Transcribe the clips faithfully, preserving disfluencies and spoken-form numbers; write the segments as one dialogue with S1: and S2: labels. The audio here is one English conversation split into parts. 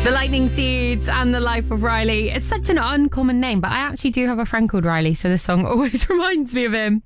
S1: The Lightning Seeds and The Life of Riley. It's such an uncommon name, but I actually do have a friend called Riley, so this song always reminds me of him.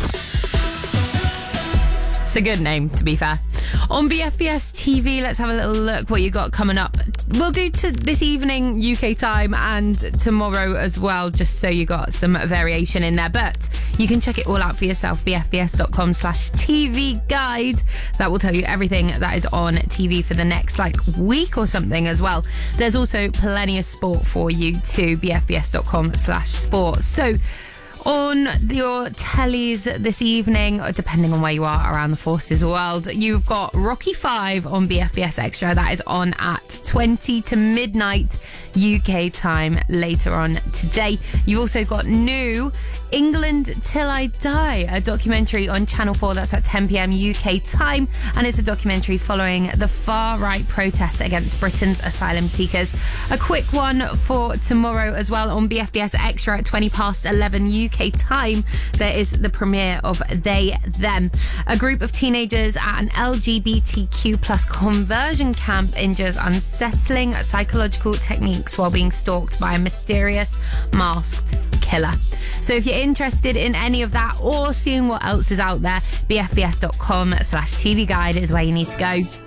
S1: It's a good name, to be fair. On B F B S T V, let's have a little look what you got coming up. We'll do to this evening U K time and tomorrow as well, just so you got some variation in there. But you can check it all out for yourself, bfbs.com slash TV guide. That will tell you everything that is on T V for the next like week or something as well. There's also plenty of sport for you too, bfbs.com slash sport. So on your tellies this evening, or depending on where you are around the Forces world, you've got Rocky five on B F B S Extra. That is on at twenty to midnight U K time later on today. You've also got new England Till I Die, a documentary on Channel four. That's at ten p.m. U K time, and it's a documentary following the far-right protests against Britain's asylum seekers. A quick one for tomorrow as well on B F B S Extra at twenty past eleven U K time. There is the premiere of They Them. A group of teenagers at an L G B T Q plus conversion camp injures unsettling psychological techniques while being stalked by a mysterious masked killer. So if you're interested in any of that or seeing what else is out there, bfbs.com slash TV guide is where you need to go.